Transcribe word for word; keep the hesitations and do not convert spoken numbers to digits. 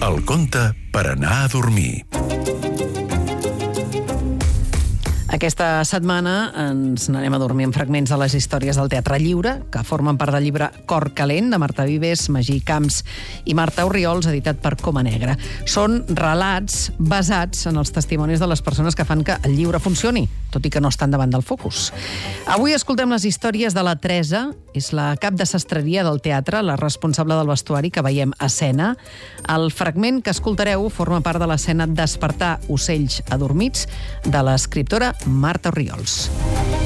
El conte per anar a dormir. Aquesta setmana ens n'anem a dormir amb fragments de les històries del Teatre Lliure, que formen part del llibre Cor calent, de Marta Vives, Magí Camps i Marta Orriols, editat per Coma Negra. Són relats basats en els testimonis de les persones que fan que el llibre funcioni, tot i que no estan davant del focus. Avui escoltem les històries de la Teresa, és la cap de sastreria del teatre, la responsable del vestuari que veiem a escena. El fragment que escoltareu forma part de l'escena Despertar ocells adormits, de l'escriptora Marta Orriols.